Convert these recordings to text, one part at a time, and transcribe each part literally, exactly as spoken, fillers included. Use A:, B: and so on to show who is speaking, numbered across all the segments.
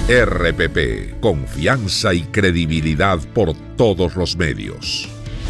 A: R P P, confianza y credibilidad por todos los medios.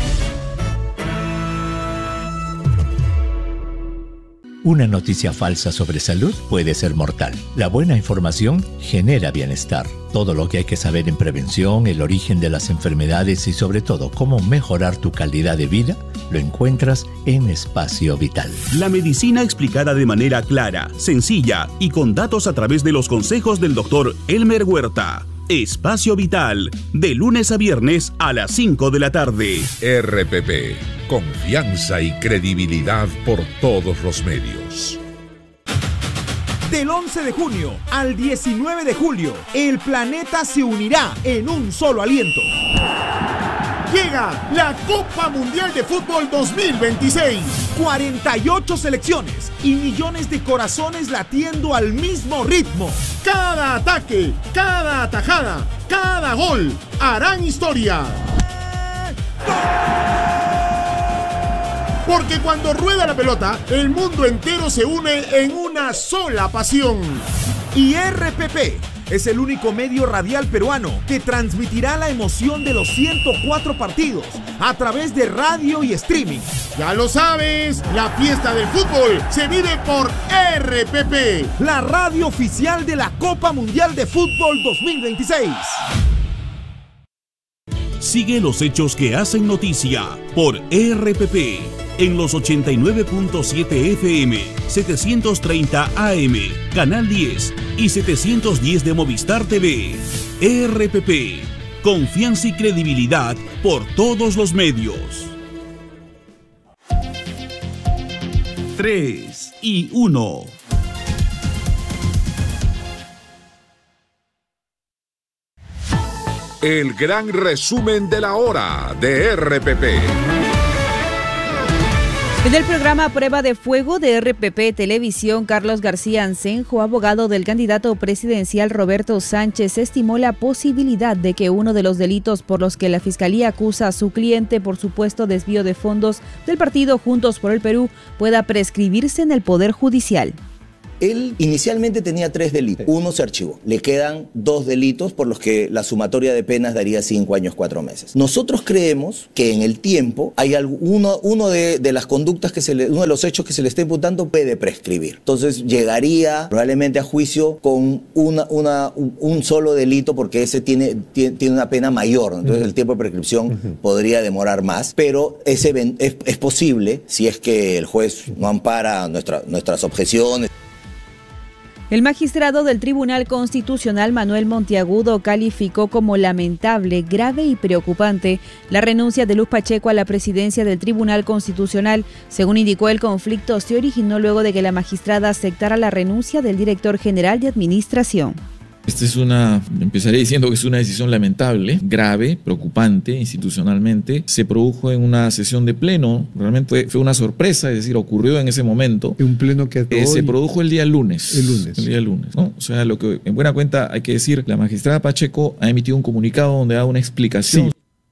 B: Una noticia falsa sobre salud puede ser mortal. La buena información genera bienestar. Todo lo que hay que saber en prevención, el origen de las enfermedades y sobre todo cómo mejorar tu calidad de vida, lo encuentras en Espacio Vital.
C: La medicina explicada de manera clara, sencilla y con datos a través de los consejos del doctor Elmer Huerta. Espacio Vital, de lunes a viernes a las cinco de la tarde.
A: R P P, confianza y credibilidad por todos los medios.
D: Del once de junio al diecinueve de julio, el planeta se unirá en un solo aliento. Llega la Copa Mundial de Fútbol dos mil veintiséis. cuarenta y ocho selecciones y millones de corazones latiendo al mismo ritmo. Cada ataque, cada atajada, cada gol harán historia. Porque cuando rueda la pelota, el mundo entero se une en una sola pasión. Y R P P es el único medio radial peruano que transmitirá la emoción de los ciento cuatro partidos a través de radio y streaming. Ya lo sabes, la fiesta del fútbol se vive por R P P, la radio oficial de la Copa Mundial de Fútbol dos mil veintiséis.
C: Sigue los hechos que hacen noticia por R P P en los ochenta y nueve punto siete F M, setecientos treinta A M, Canal diez y setecientos diez de Movistar T V. R P P, confianza y credibilidad por todos los medios. tres y uno.
A: El gran resumen de la hora de R P P.
E: En el programa Prueba de Fuego de R P P Televisión, Carlos García Ancenjo, abogado del candidato presidencial Roberto Sánchez, estimó la posibilidad de que uno de los delitos por los que la Fiscalía acusa a su cliente por supuesto desvío de fondos del partido Juntos por el Perú pueda prescribirse en el Poder Judicial.
F: Él inicialmente tenía tres delitos, uno se archivó, le quedan dos delitos por los que la sumatoria de penas daría cinco años, cuatro meses. Nosotros creemos que en el tiempo hay algo, uno, uno de, de las conductas que se le, uno de los hechos que se le está imputando puede prescribir. Entonces llegaría probablemente a juicio con una, una, un, un solo delito porque ese tiene, tiene, tiene una pena mayor, entonces uh-huh. el tiempo de prescripción uh-huh. podría demorar más, pero ese es, es posible si es que el juez no ampara nuestra, nuestras objeciones.
E: El magistrado del Tribunal Constitucional Manuel Monteagudo calificó como lamentable, grave y preocupante la renuncia de Luz Pacheco a la presidencia del Tribunal Constitucional. Según indicó, el conflicto se originó luego de que la magistrada aceptara la renuncia del director general de Administración.
G: Esta es una, empezaré diciendo que es una decisión lamentable, grave, preocupante institucionalmente. Se produjo en una sesión de pleno, realmente fue, fue una sorpresa, es decir, ocurrió en ese momento.
H: Un pleno que
G: eh, se produjo el día lunes.
H: El lunes.
G: El día lunes, ¿no? O sea, lo que en buena cuenta hay que decir, la magistrada Pacheco ha emitido un comunicado donde da una explicación.
H: Sí.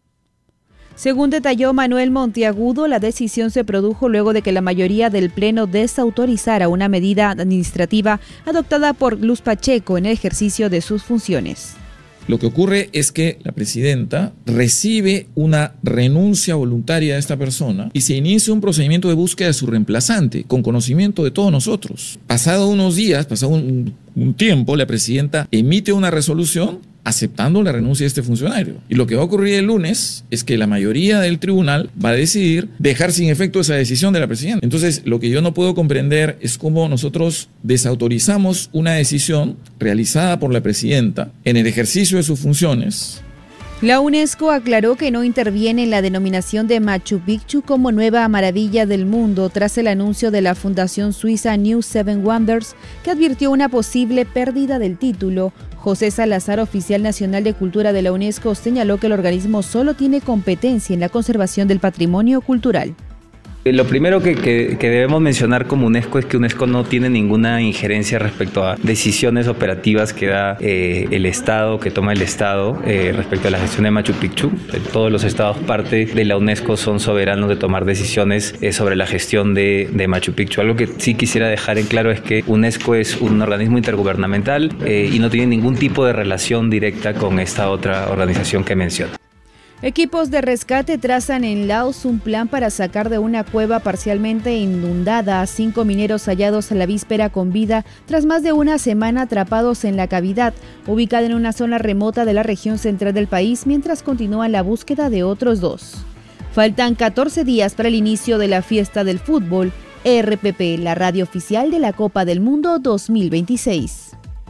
E: Según detalló Manuel Monteagudo, la decisión se produjo luego de que la mayoría del Pleno desautorizara una medida administrativa adoptada por Luz Pacheco en el ejercicio de sus funciones.
G: Lo que ocurre es que la presidenta recibe una renuncia voluntaria de esta persona y se inicia un procedimiento de búsqueda de su reemplazante, con conocimiento de todos nosotros. Pasado unos días, pasado un, un tiempo, la presidenta emite una resolución aceptando la renuncia de este funcionario. Y lo que va a ocurrir el lunes es que la mayoría del tribunal va a decidir dejar sin efecto esa decisión de la presidenta. Entonces, lo que yo no puedo comprender es cómo nosotros desautorizamos una decisión realizada por la presidenta en el ejercicio de sus funciones.
E: La UNESCO aclaró que no interviene en la denominación de Machu Picchu como nueva maravilla del mundo tras el anuncio de la fundación suiza New Seven Wonders, que advirtió una posible pérdida del título. José Salazar, oficial nacional de cultura de la UNESCO, señaló que el organismo solo tiene competencia en la conservación del patrimonio cultural.
H: Lo primero que, que, que debemos mencionar como UNESCO es que UNESCO no tiene ninguna injerencia respecto a decisiones operativas que da eh, el Estado, que toma el Estado eh, respecto a la gestión de Machu Picchu. Todos los estados parte de la UNESCO son soberanos de tomar decisiones eh, sobre la gestión de, de Machu Picchu. Algo que sí quisiera dejar en claro es que UNESCO es un organismo intergubernamental eh, y no tiene ningún tipo de relación directa con esta otra organización que menciona.
E: Equipos de rescate trazan en Laos un plan para sacar de una cueva parcialmente inundada a cinco mineros hallados a la víspera con vida tras más de una semana atrapados en la cavidad, ubicada en una zona remota de la región central del país, mientras continúa la búsqueda de otros dos. Faltan catorce días para el inicio de la fiesta del fútbol. R P P, la radio oficial de la Copa del Mundo dos mil veintiséis.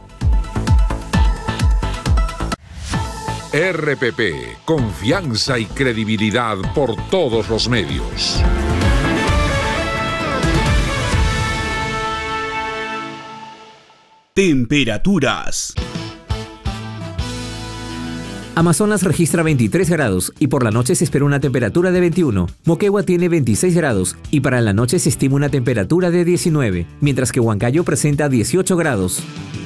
A: R P P, confianza y credibilidad por todos los medios.
C: Temperaturas.
I: Amazonas registra veintitrés grados y por la noche se espera una temperatura de veintiuno. Moquegua tiene veintiséis grados y para la noche se estima una temperatura de diecinueve, mientras que Huancayo presenta dieciocho grados.